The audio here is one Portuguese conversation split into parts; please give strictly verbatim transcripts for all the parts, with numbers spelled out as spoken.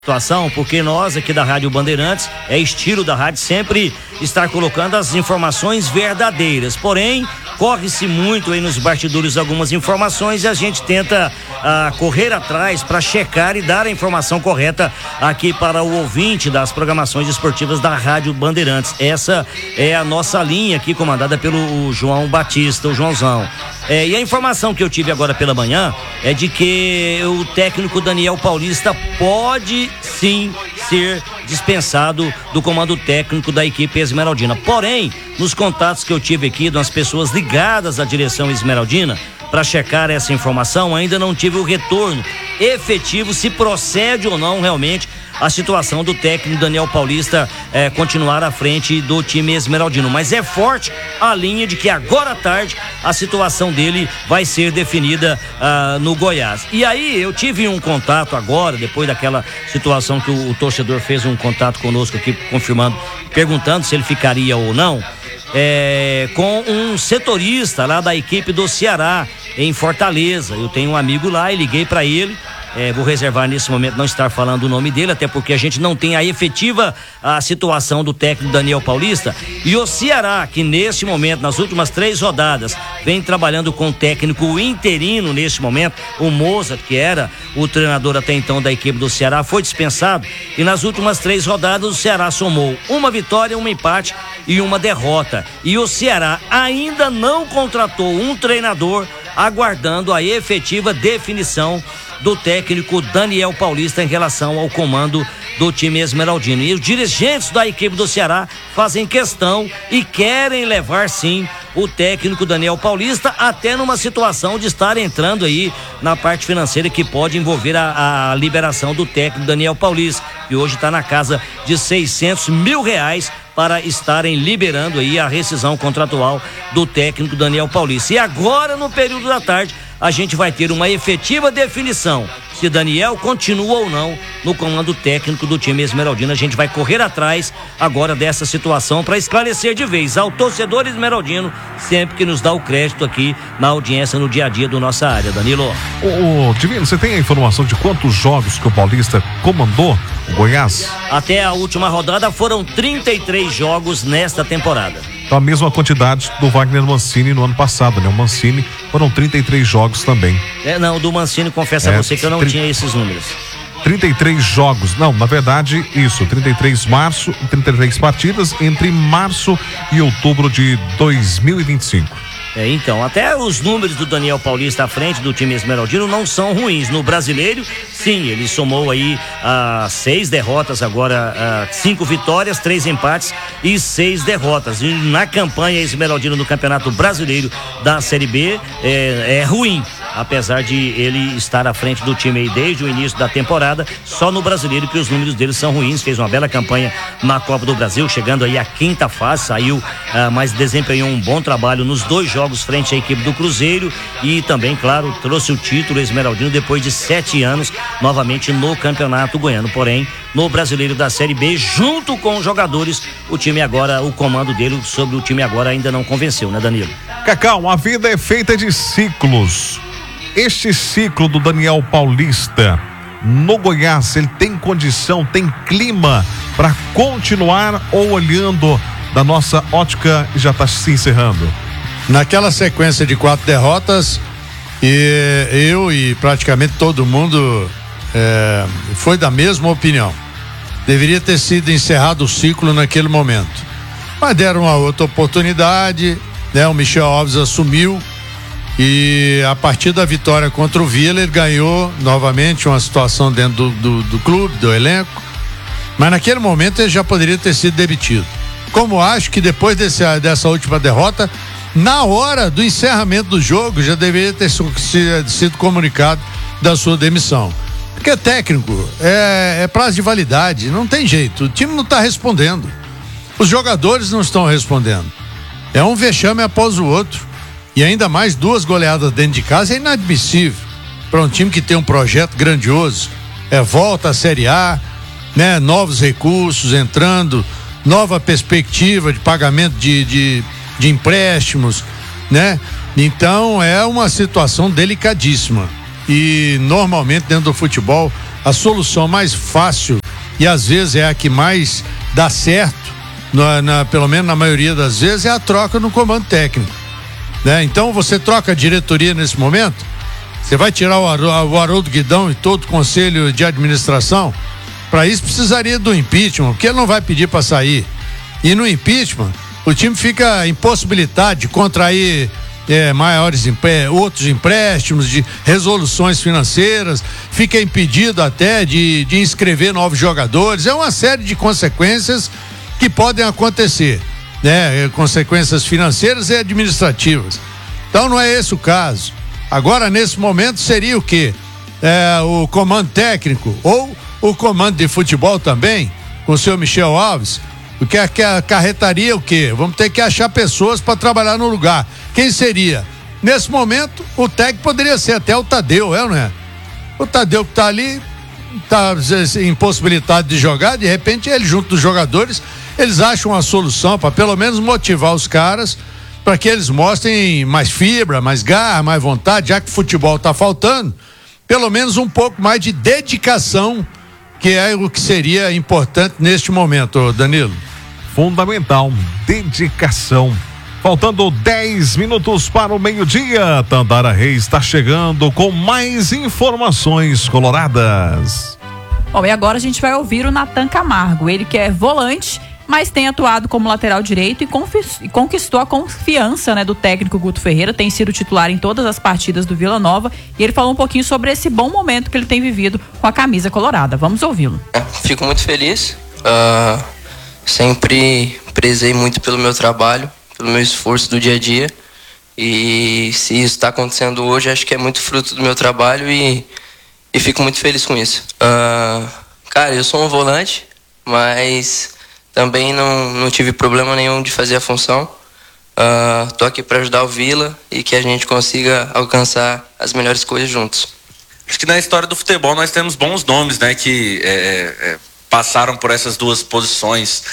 situação, porque nós aqui da Rádio Bandeirantes, é estilo da rádio sempre estar colocando as informações verdadeiras, porém corre-se muito aí nos bastidores algumas informações e a gente tenta ah, correr atrás para checar e dar a informação correta aqui para o ouvinte das programações esportivas da Rádio Bandeirantes. Essa é a nossa linha aqui comandada pelo João Batista, o Joãozão. É, e a informação que eu tive agora pela manhã é de que o técnico Daniel Paulista pode sim ser dispensado do comando técnico da equipe esmeraldina. Porém, nos contatos que eu tive aqui das pessoas ligadas à direção esmeraldina para checar essa informação, ainda não tive o retorno efetivo se procede ou não realmente a situação do técnico Daniel Paulista eh, continuar à frente do time esmeraldino, mas é forte a linha de que agora à tarde a situação dele vai ser definida ah, no Goiás. E aí eu tive um contato agora, depois daquela situação que o, o torcedor fez um contato conosco aqui, confirmando, perguntando se ele ficaria ou não, é, com um setorista lá da equipe do Ceará em Fortaleza. Eu tenho um amigo lá e liguei para ele. É, vou reservar nesse momento não estar falando o nome dele, até porque a gente não tem a efetiva a situação do técnico Daniel Paulista. E o Ceará, que neste momento, nas últimas três rodadas, vem trabalhando com o técnico interino neste momento, o Mozart, que era o treinador até então da equipe do Ceará, foi dispensado. E nas últimas três rodadas o Ceará somou uma vitória, um empate e uma derrota. E o Ceará ainda não contratou um treinador, aguardando a efetiva definição do técnico Daniel Paulista em relação ao comando do time esmeraldino. E os dirigentes da equipe do Ceará fazem questão e querem levar sim o técnico Daniel Paulista até numa situação de estar entrando aí na parte financeira que pode envolver a, a liberação do técnico Daniel Paulista, que hoje está na casa de seiscentos mil reais para estarem liberando aí a rescisão contratual do técnico Daniel Paulista. E agora, no período da tarde, a gente vai ter uma efetiva definição se Daniel continua ou não no comando técnico do time esmeraldino. A gente vai correr atrás agora dessa situação para esclarecer de vez ao torcedor esmeraldino, sempre que nos dá o crédito aqui na audiência no dia a dia da nossa área. Danilo. Ô, ô, Divino, você tem a informação de quantos jogos que o Paulista comandou o Goiás? Até a última rodada foram trinta e três jogos nesta temporada. Então a mesma quantidade do Wagner Mancini no ano passado, né? O Mancini foram trinta e três jogos também. É, não, do Mancini, confesso é, a você que eu não tinha esses números. trinta e três jogos, não, na verdade, isso, trinta e três março, trinta e três partidas entre março e outubro de dois mil e vinte e cinco. É, então, até os números do Daniel Paulista à frente do time esmeraldino não são ruins. No brasileiro, sim, ele somou aí ah, seis derrotas, agora ah, cinco vitórias, três empates e seis derrotas. E na campanha esmeraldino no Campeonato Brasileiro da Série B é, é ruim, apesar de ele estar à frente do time aí desde o início da temporada. Só no brasileiro que os números dele são ruins. Fez uma bela campanha na Copa do Brasil, chegando aí à quinta fase, saiu, ah, mas desempenhou um bom trabalho nos dois jogos jogos frente à equipe do Cruzeiro e também, claro, trouxe o título esmeraldino depois de sete anos novamente no Campeonato Goiano. Porém, no Brasileiro da Série B, junto com os jogadores, o time agora, o comando dele sobre o time agora ainda não convenceu, né, Danilo? Cacau, a vida é feita de ciclos. Este ciclo do Daniel Paulista no Goiás, ele tem condição, tem clima para continuar ou olhando da nossa ótica já está se encerrando? Naquela sequência de quatro derrotas, e eu e praticamente todo mundo é, foi da mesma opinião. Deveria ter sido encerrado o ciclo naquele momento. Mas deram uma outra oportunidade, né? O Michel Alves assumiu e a partir da vitória contra o Vila, ele ganhou novamente uma situação dentro do, do, do clube, do elenco. Mas naquele momento ele já poderia ter sido demitido. Como acho que depois desse, dessa última derrota, na hora do encerramento do jogo, já deveria ter sido comunicado da sua demissão. Porque técnico é, é prazo de validade, não tem jeito. O time não está respondendo. Os jogadores não estão respondendo. É um vexame após o outro. E ainda mais duas goleadas dentro de casa é inadmissível para um time que tem um projeto grandioso. É volta à Série A, né? Novos recursos entrando, nova perspectiva de pagamento de, de de empréstimos, né? Então é uma situação delicadíssima e normalmente dentro do futebol a solução mais fácil e às vezes é a que mais dá certo, na, na, pelo menos na maioria das vezes, é a troca no comando técnico, né? Então você troca a diretoria nesse momento, você vai tirar o, o Haroldo Guidão e todo o conselho de administração. Para isso precisaria do impeachment, porque ele não vai pedir para sair. E no impeachment, o time fica impossibilitado de contrair é, maiores empre... outros empréstimos, de resoluções financeiras, fica impedido até de, de inscrever novos jogadores. É uma série de consequências que podem acontecer, né? Consequências financeiras e administrativas. Então não é esse o caso. Agora, nesse momento, seria o quê? É, o comando técnico ou o comando de futebol também, com o senhor Michel Alves, porque acarretaria o quê? Vamos ter que achar pessoas para trabalhar no lugar. Quem seria? Nesse momento, o técnico poderia ser até o Tadeu, é ou não é? O Tadeu que tá ali, tá impossibilitado de jogar, de repente ele junto dos jogadores, eles acham uma solução para pelo menos motivar os caras, para que eles mostrem mais fibra, mais garra, mais vontade, já que o futebol tá faltando, pelo menos um pouco mais de dedicação, que é o que seria importante neste momento, Danilo. Fundamental, dedicação. Faltando dez minutos para o meio-dia, Tandara Reis está chegando com mais informações coloradas. Bom, e agora a gente vai ouvir o Natan Camargo, ele que é volante, mas tem atuado como lateral direito e, confis, e conquistou a confiança, né, do técnico Guto Ferreira, tem sido titular em todas as partidas do Vila Nova, e ele falou um pouquinho sobre esse bom momento que ele tem vivido com a camisa colorada. Vamos ouvi-lo. Fico muito feliz, uh, sempre prezei muito pelo meu trabalho, pelo meu esforço do dia a dia, e se isso está acontecendo hoje, acho que é muito fruto do meu trabalho e, e fico muito feliz com isso. Uh, cara, eu sou um volante, mas também não, não tive problema nenhum de fazer a função. Uh, tô aqui para ajudar o Vila e que a gente consiga alcançar as melhores coisas juntos. Acho que na história do futebol nós temos bons nomes, né, que é, é, passaram por essas duas posições.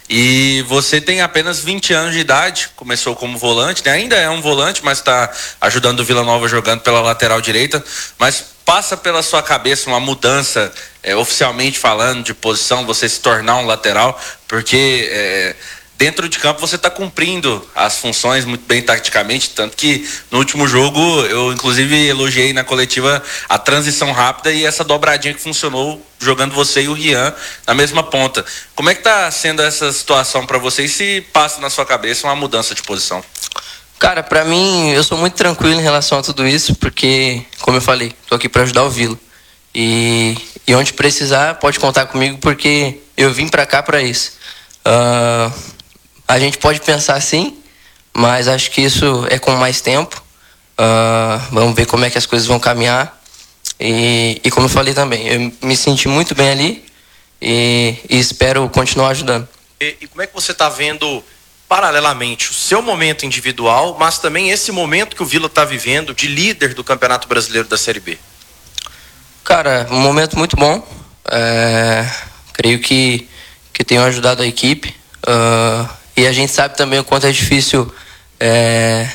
E você tem apenas vinte anos de idade, começou como volante, né? Ainda é um volante, mas está ajudando o Vila Nova jogando pela lateral direita, mas passa pela sua cabeça uma mudança, é, oficialmente falando, de posição, você se tornar um lateral, porque é, dentro de campo você está cumprindo as funções muito bem taticamente, tanto que no último jogo eu inclusive elogiei na coletiva a transição rápida e essa dobradinha que funcionou jogando você e o Rian na mesma ponta. Como é que está sendo essa situação para você e se passa na sua cabeça uma mudança de posição? Cara, pra mim, eu sou muito tranquilo em relação a tudo isso, porque, como eu falei, tô aqui pra ajudar o Vila. E, e onde precisar, pode contar comigo, porque eu vim pra cá pra isso. Uh, a gente pode pensar assim, mas acho que isso é com mais tempo. Uh, vamos ver como é que as coisas vão caminhar. E, e como eu falei também, eu me senti muito bem ali e, e espero continuar ajudando. E, e como é que você tá vendo paralelamente o seu momento individual, mas também esse momento que o Vila está vivendo de líder do Campeonato Brasileiro da Série B? Cara, um momento muito bom. É, creio que, que tenho ajudado a equipe. Uh, e a gente sabe também o quanto é difícil é,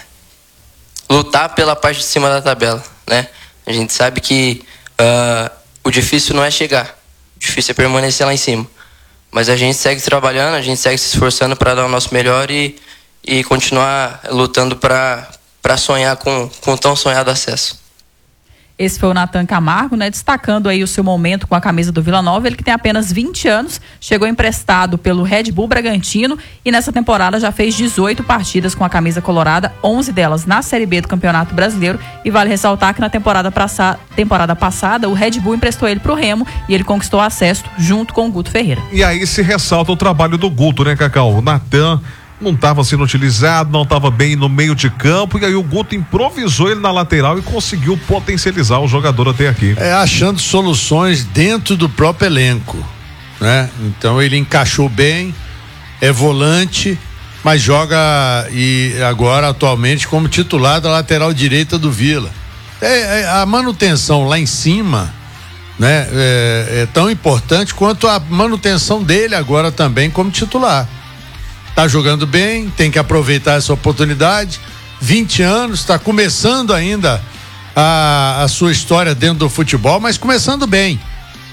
lutar pela parte de cima da tabela, né? A gente sabe que uh, o difícil não é chegar, o difícil é permanecer lá em cima. Mas a gente segue trabalhando, a gente segue se esforçando para dar o nosso melhor e, e continuar lutando para sonhar com, com o tão sonhado acesso. Esse foi o Natan Camargo, né? Destacando aí o seu momento com a camisa do Vila Nova. Ele que tem apenas vinte anos, chegou emprestado pelo Red Bull Bragantino e nessa temporada já fez dezoito partidas com a camisa colorada, onze delas na Série B do Campeonato Brasileiro. E vale ressaltar que na temporada, praça, temporada passada o Red Bull emprestou ele pro Remo e ele conquistou acesso junto com o Guto Ferreira. E aí se ressalta o trabalho do Guto, né, Cacau? O Natan não estava sendo utilizado, não estava bem no meio de campo, e aí o Guto improvisou ele na lateral e conseguiu potencializar o jogador até aqui. É, achando soluções dentro do próprio elenco, né? Então ele encaixou bem, é volante, mas joga e agora atualmente como titular da lateral direita do Vila. É, é, a manutenção lá em cima, né? É, é tão importante quanto a manutenção dele agora também como titular. Tá jogando bem, tem que aproveitar essa oportunidade. vinte anos, está começando ainda a, a sua história dentro do futebol, mas começando bem.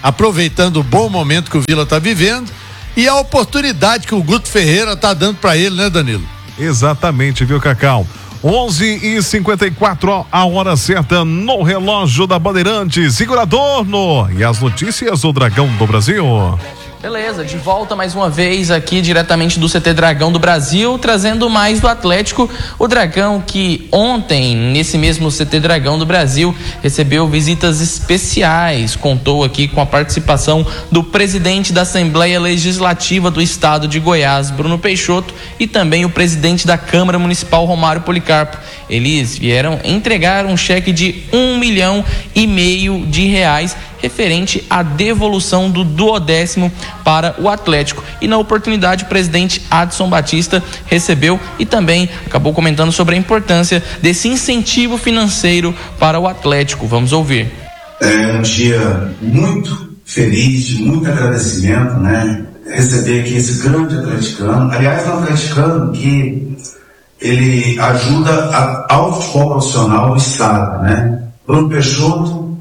aproveitando o bom momento que o Vila está vivendo e a oportunidade que o Guto Ferreira está dando para ele, né, Danilo? Exatamente, viu, Cacau? onze e cinquenta e quatro, a hora certa no relógio da Bandeirantes. Segura Adorno e as notícias do Dragão do Brasil. Beleza, de volta mais uma vez aqui diretamente do C T Dragão do Brasil, trazendo mais do Atlético. O Dragão que ontem, nesse mesmo C T Dragão do Brasil, recebeu visitas especiais. Contou aqui com a participação do presidente da Assembleia Legislativa do Estado de Goiás, Bruno Peixoto, e também o presidente da Câmara Municipal, Romário Policarpo. Eles vieram entregar um cheque de um milhão e meio de reais referente à devolução do duodécimo para o Atlético. E na oportunidade o presidente Adson Batista recebeu e também acabou comentando sobre a importância desse incentivo financeiro para o Atlético. Vamos ouvir. É um dia muito feliz, de muito agradecimento, né? Receber aqui esse grande atleticano, aliás, um atleticano que ele ajuda a, ao futebol profissional do estado, né? Bruno Peixoto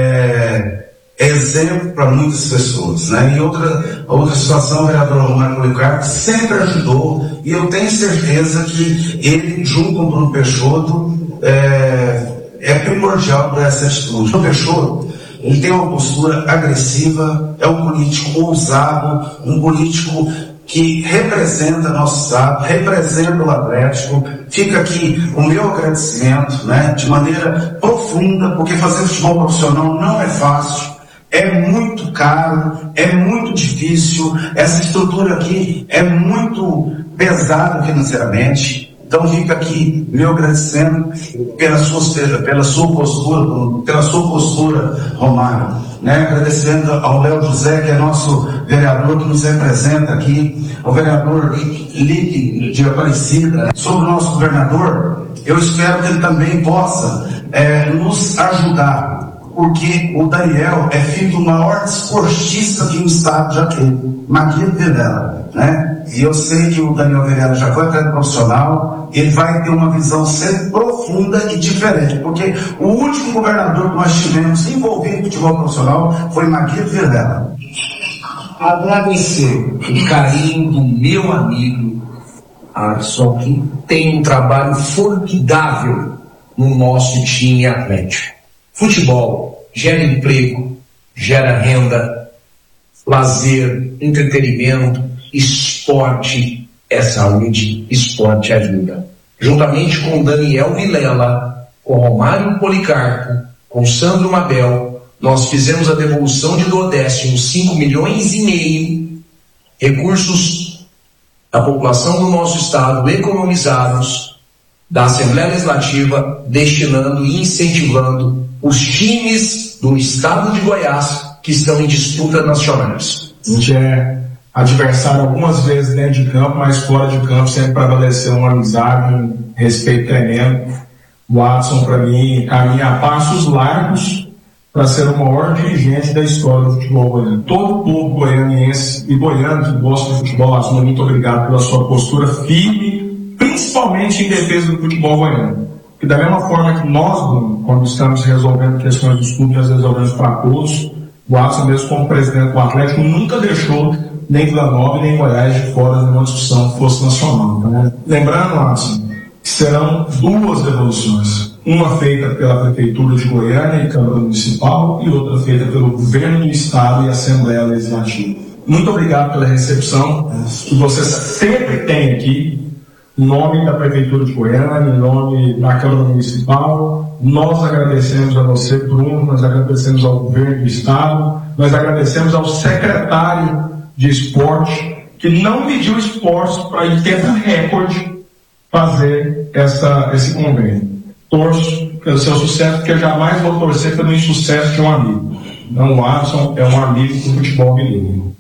é É exemplo para muitas pessoas, né? E outra, outra situação, o vereador Romário Policarpo sempre ajudou, e eu tenho certeza que ele, junto com o Bruno Peixoto, é, é primordial para essa atitude. O Bruno Peixoto, ele tem uma postura agressiva, é um político ousado, um político que representa nosso estado, representa o Atlético. Fica aqui o meu agradecimento, né? De maneira profunda, porque fazer futebol profissional não é fácil. É muito caro, é muito difícil, essa estrutura aqui é muito pesada financeiramente. Então fica aqui meu agradecendo pela sua, pela sua postura, pela sua postura, Romário, né? Agradecendo ao Léo José, que é nosso vereador, que nos representa aqui, ao vereador Lipe de Aparecida. Sobre o nosso governador, eu espero que ele também possa é, nos ajudar, porque o Daniel é filho do maior esportista que o estado já teve, Maguito Vilela, né? E eu sei que o Daniel Vilela já foi atleta profissional, ele vai ter uma visão sempre profunda e diferente, porque o último governador que nós tivemos envolvido em futebol profissional foi Maguito Vilela. Agradecer o carinho do meu amigo Adson, que tem um trabalho formidável no nosso time atlético. Futebol gera emprego, gera renda, lazer, entretenimento, esporte é saúde, esporte ajuda. Juntamente com Daniel Vilela, com Romário Policarpo, com Sandro Mabel, nós fizemos a devolução de duodécimo, cinco milhões e meio, recursos da população do nosso estado economizados da Assembleia Legislativa, destinando e incentivando os times do estado de Goiás que estão em disputas nacionais. A gente é adversário algumas vezes dentro de campo, mas fora de campo sempre prevaleceu uma amizade, um respeito tremendo. O Adson, para mim, caminha a passos largos para ser o maior dirigente da história do futebol goiano. Todo o povo goianiense e goiano que gosta de futebol, Adson, muito obrigado pela sua postura firme, principalmente em defesa do futebol goiano. Que da mesma forma que nós, quando estamos resolvendo questões dos clubes, nós resolvemos para todos, o Adson mesmo como presidente do Atlético nunca deixou nem Vila Nova nem Goiás de fora de uma discussão que fosse nacional. Né? Lembrando, Adson, que serão duas devoluções, uma feita pela Prefeitura de Goiânia e Câmara Municipal e outra feita pelo Governo do Estado e Assembleia Legislativa. Muito obrigado pela recepção que você sempre tem aqui, em nome da Prefeitura de Goiânia, em nome da Câmara Municipal. Nós agradecemos a você, Bruno, nós agradecemos ao Governo do Estado, nós agradecemos ao secretário de Esporte, que não mediu esforço para, em tempo recorde, fazer essa, esse convênio. Torço pelo seu sucesso, porque eu jamais vou torcer pelo insucesso de um amigo. Então, o Adson é um amigo do futebol mineiro.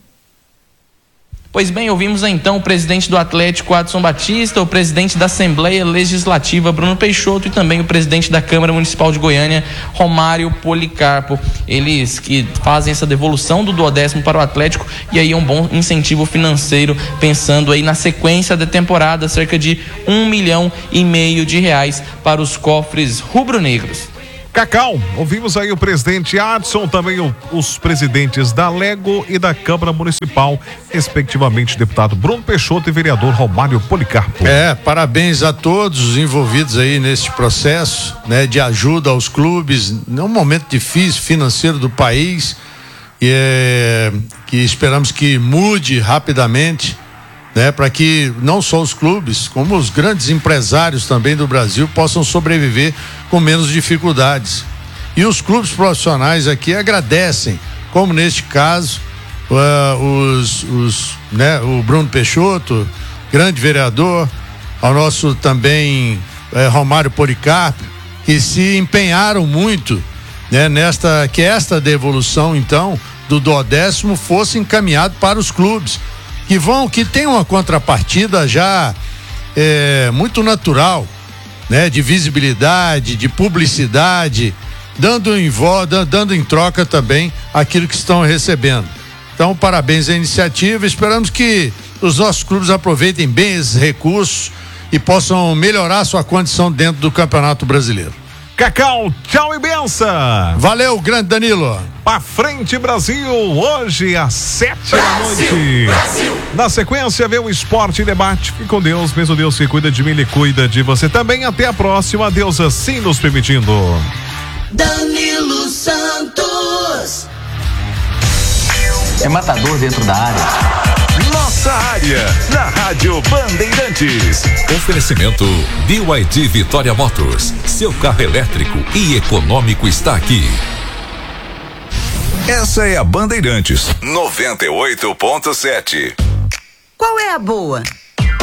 Pois bem, ouvimos então o presidente do Atlético, Adson Batista, o presidente da Assembleia Legislativa, Bruno Peixoto, e também o presidente da Câmara Municipal de Goiânia, Romário Policarpo. Eles que fazem essa devolução do duodécimo para o Atlético, e aí é um bom incentivo financeiro, pensando aí na sequência da temporada, cerca de um milhão e meio de reais para os cofres rubro-negros. Cacau, ouvimos aí o presidente Adson, também o, os presidentes da Lego e da Câmara Municipal, respectivamente, deputado Bruno Peixoto e vereador Romário Policarpo. É, parabéns a todos os envolvidos aí nesse processo, né, de ajuda aos clubes, num momento difícil financeiro do país, e é, que esperamos que mude rapidamente, né, para que não só os clubes, como os grandes empresários também do Brasil possam sobreviver com menos dificuldades. E os clubes profissionais aqui agradecem, como neste caso, uh, os, os, né, o Bruno Peixoto, grande vereador, ao nosso também uh, Romário Policarpo, que se empenharam muito, né, nesta, que esta devolução, então, do duodécimo fosse encaminhado para os clubes, que vão, que tem uma contrapartida já é, muito natural, né? De visibilidade, de publicidade, dando em, dando, dando em troca também aquilo que estão recebendo. Então, parabéns à iniciativa, esperamos que os nossos clubes aproveitem bem esses recursos e possam melhorar sua condição dentro do Campeonato Brasileiro. Cacau, tchau e benção. Valeu, grande Danilo. Pra frente, Brasil, hoje às sete da noite. Brasil. Na sequência, vê o Esporte e Debate. Fique com Deus, mesmo Deus que cuida de mim, Ele cuida de você também. Até a próxima, Deus assim nos permitindo. Danilo Santos. É matador dentro da área. Nossa área, na Rádio Bandeirantes. Oferecimento B Y D Vitória Motors. Seu carro elétrico e econômico está aqui. Essa é a Bandeirantes noventa e oito ponto sete. Qual é a boa?